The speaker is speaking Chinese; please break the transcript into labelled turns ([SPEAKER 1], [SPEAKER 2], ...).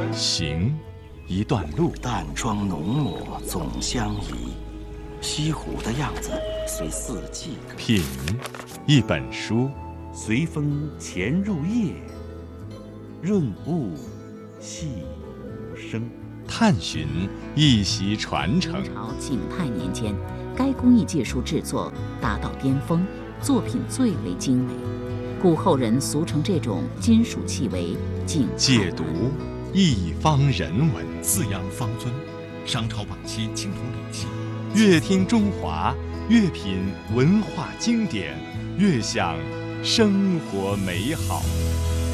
[SPEAKER 1] 行，一段路。
[SPEAKER 2] 淡妆浓抹总相宜，西湖的样子随四季歌。
[SPEAKER 1] 品，一本书。
[SPEAKER 3] 随风潜入夜，润物细无声。
[SPEAKER 1] 探寻，一袭传承。
[SPEAKER 4] 明朝景泰年间，该工艺技术制作达到巅峰，作品最为精美，故后人俗称这种金属器为景泰。
[SPEAKER 1] 解读，一方人文。
[SPEAKER 5] 四羊方尊，商朝晚期青铜礼器。
[SPEAKER 1] 越听中华，越品文化经典，越享生活美好。